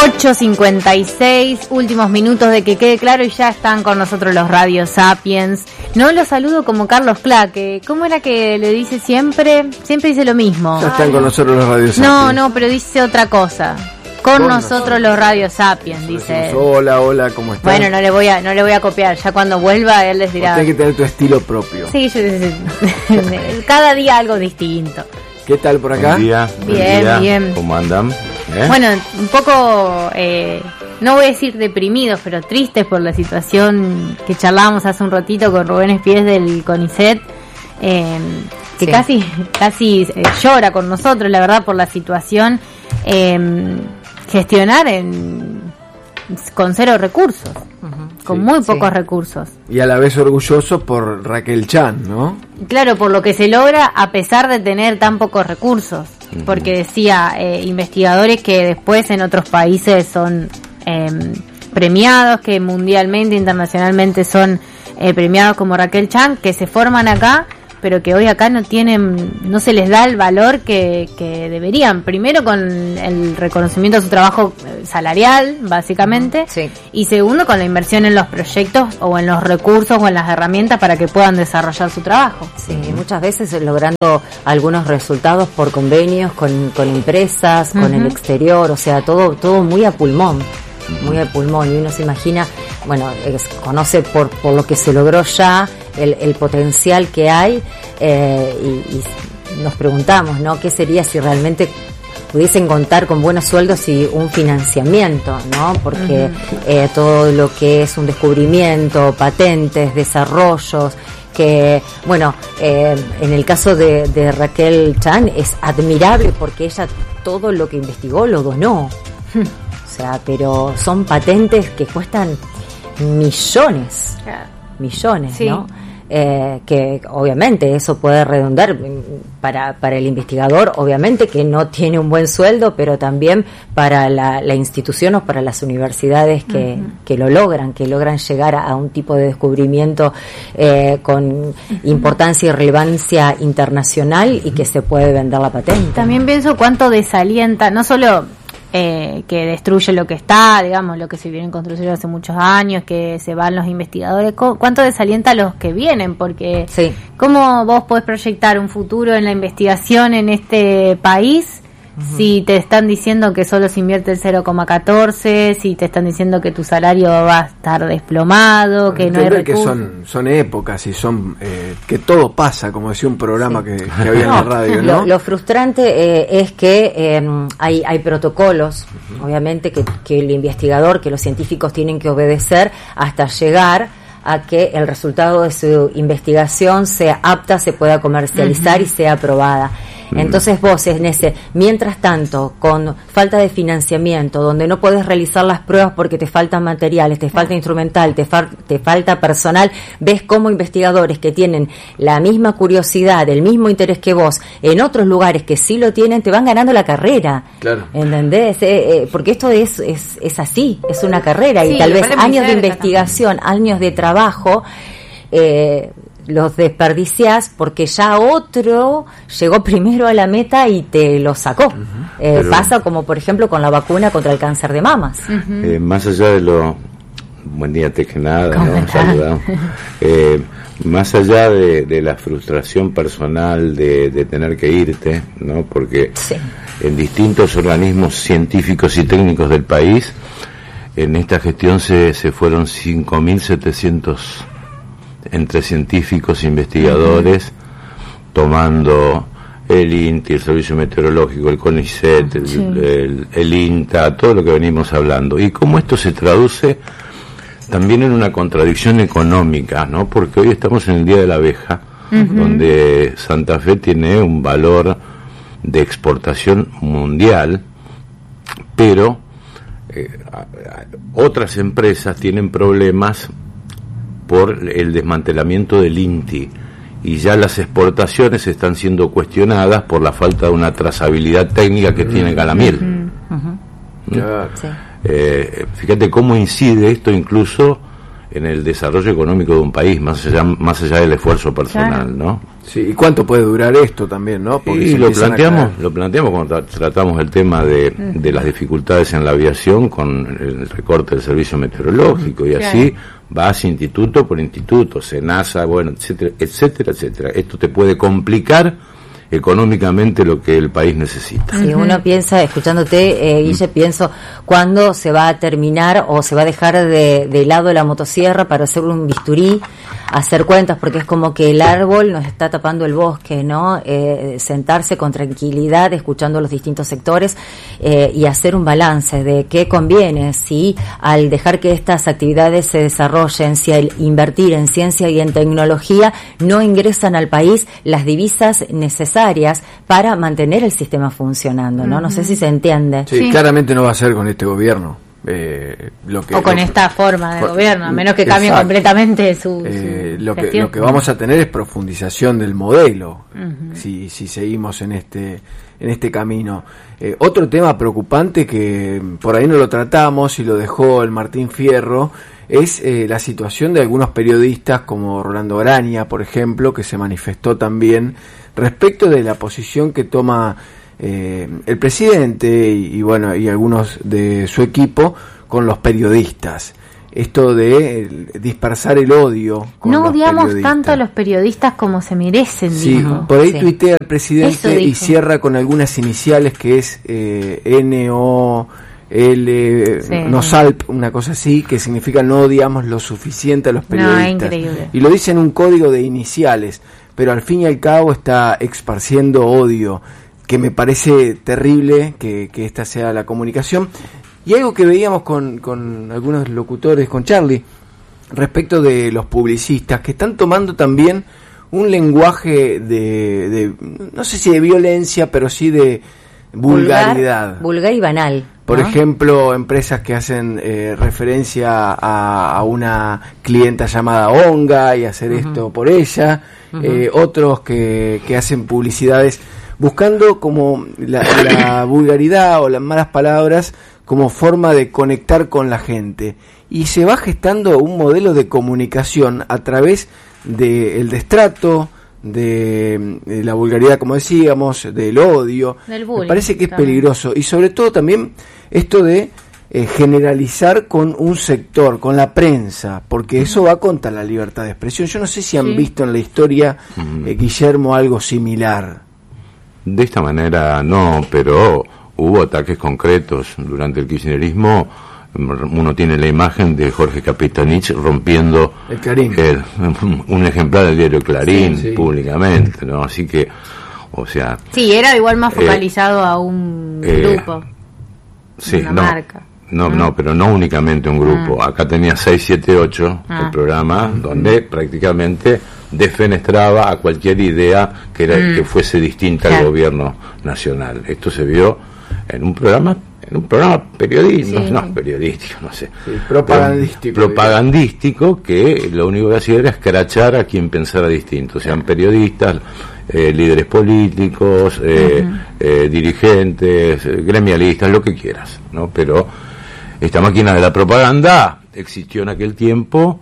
8:56, últimos minutos de que quede claro y ya están con nosotros los Radio Sapiens. No los saludo como Carlos Claque. ¿Cómo era que le dice siempre? Siempre dice lo mismo. Ya están con nosotros los Radio Sapiens. No, pero dice otra cosa. Con nosotros los Radio Sapiens, dice él. Hola, ¿cómo están? Bueno, no le voy a copiar. Ya cuando vuelva él les dirá. Tienes que tener tu estilo propio. Sí, cada día algo distinto. ¿Qué tal por acá? Bien. ¿Cómo andan? Bueno, un poco, no voy a decir deprimidos, pero tristes por la situación que charlábamos hace un ratito con Rubén Espies del CONICET, que sí. casi llora con nosotros, la verdad, por la situación. Gestionar con cero recursos, con muy pocos recursos. Y a la vez orgulloso por Raquel Chan, ¿no? Claro, por lo que se logra a pesar de tener tan pocos recursos, porque decía, investigadores que después en otros países son premiados, que mundialmente, internacionalmente son premiados como Raquel Chan, que se forman acá, pero que hoy acá no se les da el valor que deberían. Primero con el reconocimiento de su trabajo salarial, básicamente, y segundo con la inversión en los proyectos o en los recursos o en las herramientas para que puedan desarrollar su trabajo. Sí, muchas veces logrando algunos resultados por convenios con empresas, con el exterior, o sea, todo muy a pulmón. Muy al pulmón, y uno se imagina, conoce por lo que se logró ya el potencial que hay, y nos preguntamos, ¿no? ¿Qué sería si realmente pudiesen contar con buenos sueldos y un financiamiento, ¿no? Porque todo lo que es un descubrimiento, patentes, desarrollos, que en el caso de Raquel Chan es admirable porque ella todo lo que investigó lo donó. O sea, pero son patentes que cuestan millones, sí. ¿no? Que obviamente eso puede redundar para el investigador, obviamente que no tiene un buen sueldo, pero también para la institución o para las universidades que lo logran, llegar a un tipo de descubrimiento con importancia y relevancia internacional y que se puede vender la patente. También pienso cuánto desalienta, no solo que destruye lo que está, digamos, lo que se viene en construcción hace muchos años, que se van los investigadores, cuánto desalienta a los que vienen, porque ¿cómo vos podés proyectar un futuro en la investigación en este país si te están diciendo que solo se invierte el 0,14, si te están diciendo que tu salario va a estar desplomado, que no hay recursos? Que son épocas y son que todo pasa, como decía un programa que había en la radio, ¿no? Lo frustrante es que hay protocolos, obviamente, que el investigador, que los científicos tienen que obedecer hasta llegar a que el resultado de su investigación sea apta, se pueda comercializar y sea aprobada. Entonces vos mientras tanto, con falta de financiamiento, donde no podés realizar las pruebas porque te faltan materiales, te falta instrumental, te falta personal, ves cómo investigadores que tienen la misma curiosidad, el mismo interés que vos, en otros lugares que sí lo tienen, te van ganando la carrera. Claro. ¿Entendés? Porque esto es así, es una carrera, y tal vez años de investigación, años de trabajo, los desperdiciás porque ya otro llegó primero a la meta y te lo sacó. Pasa como por ejemplo con la vacuna contra el cáncer de mamas. Más allá de lo... Buen día, te que nada, ¿no? Saludamos. Más allá de la frustración personal de tener que irte, ¿no? Porque en distintos organismos científicos y técnicos del país, en esta gestión se fueron 5.700 entre científicos e investigadores, tomando el INTI, el Servicio Meteorológico, el CONICET, el INTA, todo lo que venimos hablando. Y cómo esto se traduce también en una contradicción económica, ¿no? Porque hoy estamos en el Día de la Abeja, donde Santa Fe tiene un valor de exportación mundial, pero otras empresas tienen problemas por el desmantelamiento del INTI, y ya las exportaciones están siendo cuestionadas por la falta de una trazabilidad técnica que tiene Calamiel. Fíjate cómo incide esto incluso en el desarrollo económico de un país, más allá del esfuerzo personal, ¿no? Sí, ¿y cuánto puede durar esto también, no? Porque lo planteamos cuando tratamos el tema de las dificultades en la aviación con el recorte del servicio meteorológico, y así vas instituto por instituto, SENASA, bueno, etcétera, etcétera, etcétera. Esto te puede complicar económicamente lo que el país necesita. Si uno piensa, escuchándote, Guille, pienso, ¿cuándo se va a terminar o se va a dejar de lado la motosierra para hacer un bisturí, hacer cuentas? Porque es como que el árbol nos está tapando el bosque, ¿no? Sentarse con tranquilidad, escuchando los distintos sectores y hacer un balance de qué conviene, si al dejar que estas actividades se desarrollen, si al invertir en ciencia y en tecnología no ingresan al país las divisas necesarias para mantener el sistema funcionando, ¿no? No sé si se entiende. Sí, claramente no va a ser con este gobierno. Con esta forma de gobierno, a menos que cambie completamente su lo que vamos a tener es profundización del modelo, si seguimos en este camino. Otro tema preocupante que por ahí no lo tratamos y lo dejó el Martín Fierro es la situación de algunos periodistas como Rolando Graña, por ejemplo, que se manifestó también respecto de la posición que toma el presidente y algunos de su equipo con los periodistas. Esto de dispersar el odio con no odiamos tanto a los periodistas como se merecen. Sí, dijo. Por ahí tuitea el presidente y cierra con algunas iniciales que es NOL, NOSALP, una cosa así, que significa no odiamos lo suficiente a los periodistas. No, increíble. Y lo dice en un código de iniciales, pero al fin y al cabo está esparciendo odio, que me parece terrible que esta sea la comunicación. Y algo que veíamos con algunos locutores, con Charlie, respecto de los publicistas, que están tomando también un lenguaje de no sé si de violencia, pero sí de vulgaridad. Vulgar y banal. Por ejemplo, empresas que hacen referencia a una clienta llamada Onga y hacer esto por ella, otros que hacen publicidades buscando como la vulgaridad o las malas palabras como forma de conectar con la gente, y se va gestando un modelo de comunicación a través del destrato, de la vulgaridad, como decíamos, del odio. Del bullying, me parece que es peligroso, y sobre todo también esto de generalizar con un sector, con la prensa, porque eso va contra la libertad de expresión. Yo no sé si han visto en la historia, Guillermo, algo similar. De esta manera no, pero hubo ataques concretos durante el kirchnerismo. Uno tiene la imagen de Jorge Capitanich rompiendo el Clarín, un ejemplar del diario Clarín, públicamente, ¿no? Así que, o sea, sí, era igual más focalizado a un grupo, una marca. No, pero no únicamente un grupo. Acá tenía 6, 7, 8 el programa, donde prácticamente defenestraba a cualquier idea que fuese distinta al gobierno nacional. Esto se vio en un programa periodístico, no sé. Sí, propagandístico, que lo único que hacía era escrachar a quien pensara distinto, sean periodistas, líderes políticos, dirigentes, gremialistas, lo que quieras, ¿no? Pero esta máquina de la propaganda existió en aquel tiempo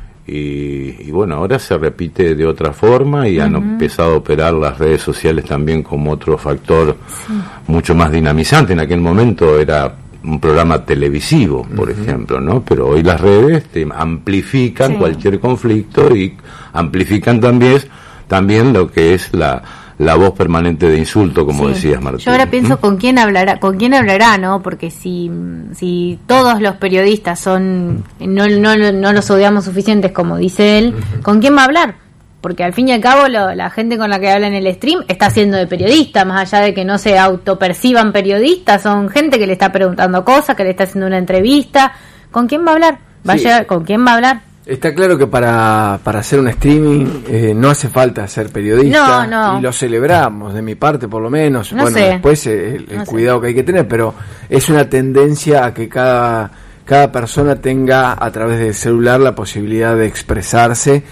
y bueno, ahora se repite de otra forma y han empezado a operar las redes sociales también como otro factor mucho más dinamizante. En aquel momento era un programa televisivo, por ejemplo, ¿no? Pero hoy las redes te amplifican cualquier conflicto y amplifican también lo que es la voz permanente de insulto, como decías, Martín. Yo ahora pienso con quién hablará, ¿no? Porque si todos los periodistas no los odiamos suficientes, como dice él, ¿con quién va a hablar? Porque al fin y al cabo la gente con la que habla en el stream está siendo de periodista, más allá de que no se autoperciban periodistas, son gente que le está preguntando cosas, que le está haciendo una entrevista. ¿Con quién va a hablar? ¿Con quién va a hablar? Está claro que para hacer un streaming no hace falta ser periodista, no. Y lo celebramos, de mi parte por lo menos. No bueno, sé. Después el cuidado que hay que tener, pero es una tendencia a que cada persona tenga a través del celular la posibilidad de expresarse.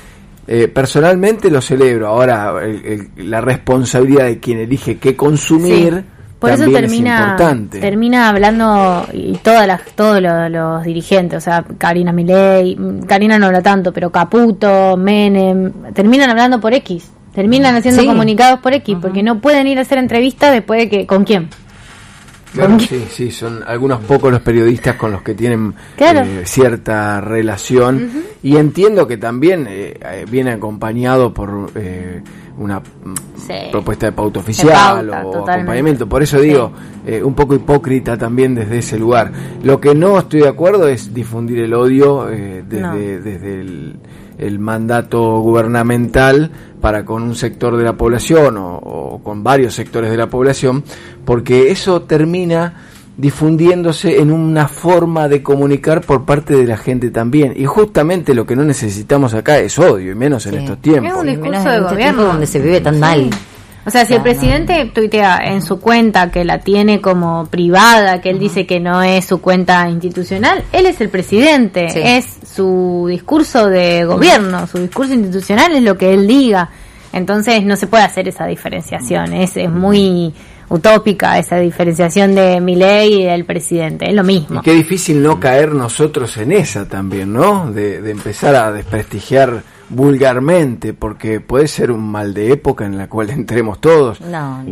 Personalmente lo celebro. Ahora, la responsabilidad de quien elige qué consumir Por eso también es importante. termina hablando, y todos los dirigentes, o sea, Karina Milei, Karina no habla tanto, pero Caputo, Menem, terminan hablando por X, terminan haciendo comunicados por X, porque no pueden ir a hacer entrevistas después de que, ¿con quién? Claro, sí, son algunos pocos los periodistas con los que tienen cierta relación, y entiendo que también viene acompañado por una propuesta de pauta oficial o acompañamiento. Por eso digo, un poco hipócrita también desde ese lugar. Lo que no estoy de acuerdo es difundir el odio desde el mandato gubernamental para con un sector de la población o con varios sectores de la población, porque eso termina difundiéndose en una forma de comunicar por parte de la gente también, y justamente lo que no necesitamos acá es odio, y menos en estos tiempos. Es un discurso de gobierno donde se vive tan mal. O sea, si el presidente tuitea en su cuenta que la tiene como privada, que él dice que no es su cuenta institucional, él es el presidente, es su discurso de gobierno, su discurso institucional es lo que él diga. Entonces no se puede hacer esa diferenciación, es muy utópica esa diferenciación de Milei y del presidente, es lo mismo. Y qué difícil no caer nosotros en esa también, ¿no? De empezar a desprestigiar vulgarmente, porque puede ser un mal de época en la cual entremos todos.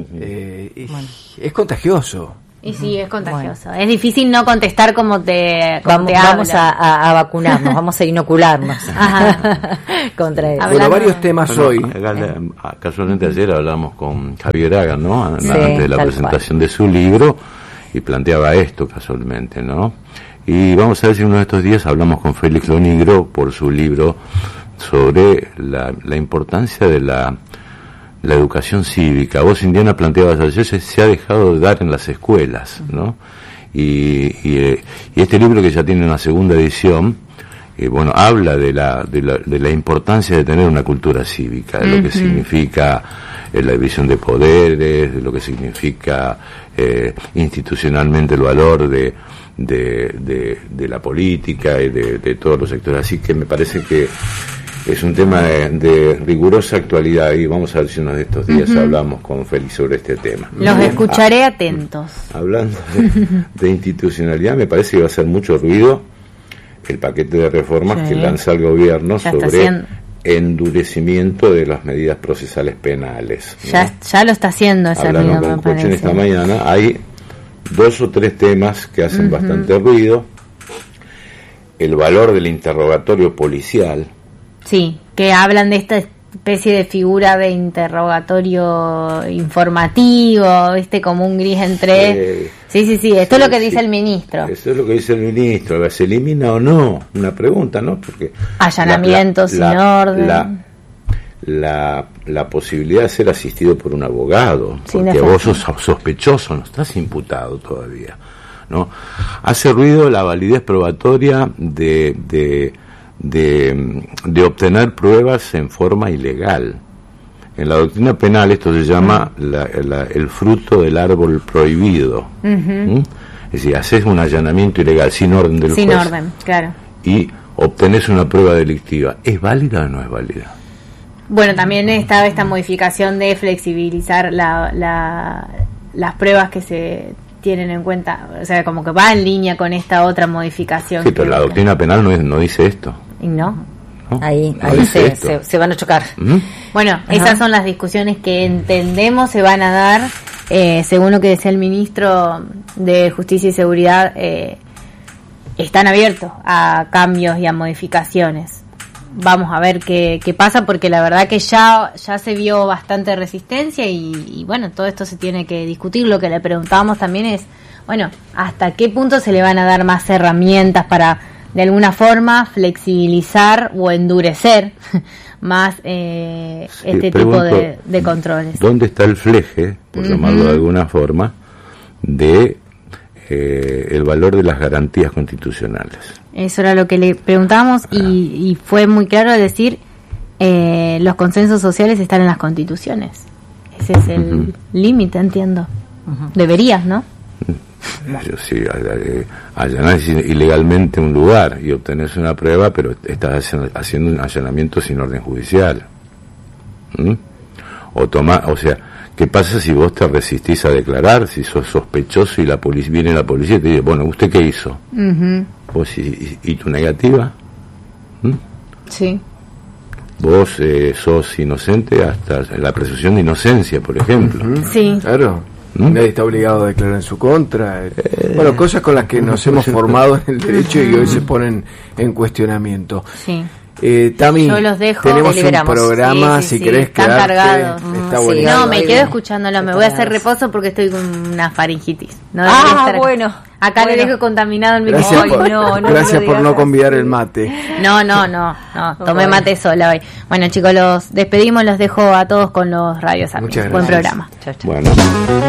Es contagioso. Y sí, es contagioso. Es difícil no contestar como te vamos a vacunarnos, vamos a inocularnos contra eso. Bueno, varios temas hoy. Casualmente ayer hablamos con Javier Haga, ¿no? Antes de la presentación de su libro, y planteaba esto casualmente, ¿no? Y vamos a ver si uno de estos días hablamos con Félix Lonigro por su libro sobre la importancia de la educación cívica. Vos, Indiana, planteabas ayer, se ha dejado de dar en las escuelas, ¿no? Y este libro, que ya tiene una segunda edición, habla de la importancia de tener una cultura cívica, de lo que significa la división de poderes, de lo que significa institucionalmente el valor de la política y de todos los sectores. Así que me parece que es un tema de rigurosa actualidad, y vamos a ver si uno de estos días hablamos con Félix sobre este tema. Los escucharé atentos. Hablando de institucionalidad, me parece que va a hacer mucho ruido el paquete de reformas que lanza el gobierno sobre endurecimiento de las medidas procesales penales, ¿no? Ya lo está haciendo ese ruido. Hablando con Cochen esta mañana, hay 2 o 3 temas que hacen bastante ruido. El valor del interrogatorio policial. Sí, que hablan de esta especie de figura de interrogatorio informativo, como un gris entre... esto es lo que dice el ministro. Eso es lo que dice el ministro. ¿Se elimina o no? Una pregunta, ¿no? Porque allanamientos sin orden. La posibilidad de ser asistido por un abogado, porque vos sos sospechoso, no estás imputado todavía, ¿no? Hace ruido la validez probatoria de obtener pruebas en forma ilegal. En la doctrina penal esto se llama el fruto del árbol prohibido. Es decir, haces un allanamiento ilegal sin orden del juez. Sin orden, claro. Y obtenés una prueba delictiva. ¿Es válida o no es válida? Bueno, también estaba esta modificación de flexibilizar las pruebas que se tienen en cuenta, o sea, como que va en línea con esta otra modificación. Sí, pero la doctrina penal no dice esto. ¿Y no? Ahí se van a chocar. Bueno, esas son las discusiones que entendemos se van a dar, según lo que decía el ministro de Justicia y Seguridad, están abiertos a cambios y a modificaciones. Vamos a ver qué pasa, porque la verdad que ya se vio bastante resistencia y bueno, todo esto se tiene que discutir. Lo que le preguntábamos también es, bueno, ¿hasta qué punto se le van a dar más herramientas para, de alguna forma, flexibilizar o endurecer más este tipo de controles? ¿Dónde está el fleje, por llamarlo de alguna forma, de el valor de las garantías constitucionales? Eso era lo que le preguntábamos y fue muy claro decir, los consensos sociales están en las constituciones. Ese es el límite, entiendo. Deberías, ¿no? Sí, allanar ilegalmente un lugar y obtenés una prueba, pero estás haciendo un allanamiento sin orden judicial. O sea, ¿Qué pasa si vos te resistís a declarar, si sos sospechoso y viene la policía y te dice, bueno, ¿usted qué hizo? Vos y tu negativa. Sí. Vos sos inocente hasta la presunción de inocencia, por ejemplo. Sí. Claro. Nadie está obligado a declarar en su contra. Bueno, cosas con las que nos hemos formado en el derecho y hoy se ponen en cuestionamiento. Sí. Tami, yo los dejo, tenemos un programa, si querés están quedarte, cargados. Está bueno. No, me quedo escuchándolo, me voy a hacer reposo porque estoy con una faringitis. No bueno. Acá le dejo contaminado el micrófono. Gracias por no convidar el mate. No, tomé mate sola hoy. Bueno, chicos, los despedimos, los dejo a todos con los radios. Muchas gracias. Buen programa. Bueno.